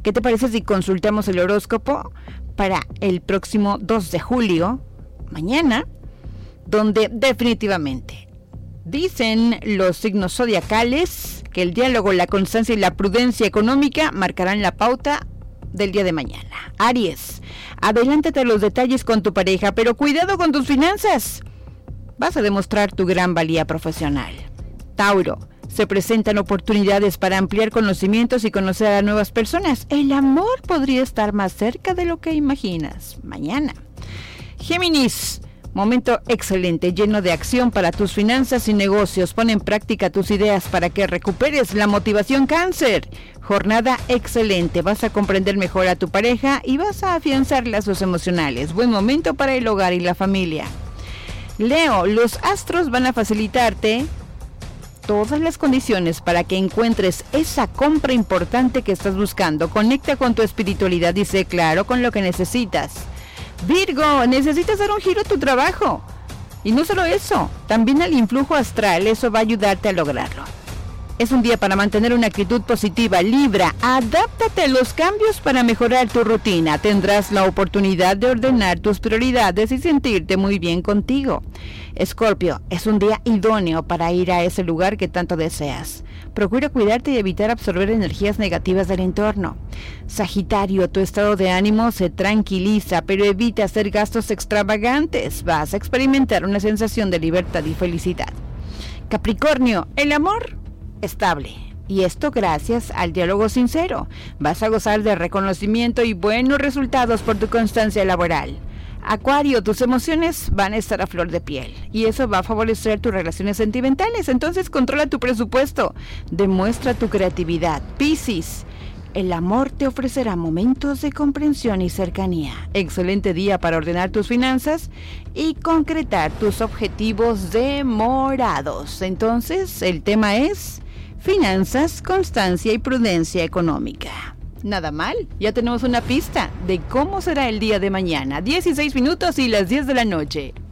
¿Qué te parece si consultamos el horóscopo para el próximo 2 de julio, mañana, donde definitivamente dicen los signos zodiacales que el diálogo, la constancia y la prudencia económica marcarán la pauta del día de mañana? Aries, adelántate a los detalles con tu pareja, pero cuidado con tus finanzas. Vas a demostrar tu gran valía profesional. Tauro, se presentan oportunidades para ampliar conocimientos y conocer a nuevas personas. El amor podría estar más cerca de lo que imaginas mañana. Géminis, momento excelente, lleno de acción para tus finanzas y negocios. Pon en práctica tus ideas para que recuperes la motivación. Cáncer, jornada excelente. Vas a comprender mejor a tu pareja y vas a afianzar lazos emocionales. Buen momento para el hogar y la familia. Leo, los astros van a facilitarte todas las condiciones para que encuentres esa compra importante que estás buscando. Conecta con tu espiritualidad y sé claro con lo que necesitas. Virgo, necesitas dar un giro a tu trabajo. Y no solo eso, también el influjo astral, eso va a ayudarte a lograrlo. Es un día para mantener una actitud positiva. Libra, adáptate a los cambios para mejorar tu rutina. Tendrás la oportunidad de ordenar tus prioridades y sentirte muy bien contigo. Escorpio, es un día idóneo para ir a ese lugar que tanto deseas. Procura cuidarte y evitar absorber energías negativas del entorno. Sagitario, tu estado de ánimo se tranquiliza, pero evita hacer gastos extravagantes. Vas a experimentar una sensación de libertad y felicidad. Capricornio, el amor estable. Y esto gracias al diálogo sincero. Vas a gozar de reconocimiento y buenos resultados por tu constancia laboral. Acuario, tus emociones van a estar a flor de piel y eso va a favorecer tus relaciones sentimentales. Entonces controla tu presupuesto, demuestra tu creatividad. Piscis, el amor te ofrecerá momentos de comprensión y cercanía. Excelente día para ordenar tus finanzas y concretar tus objetivos demorados. Entonces el tema es finanzas, constancia y prudencia económica. Nada mal, ya tenemos una pista de cómo será el día de mañana. 16 minutos y las 10 de la noche.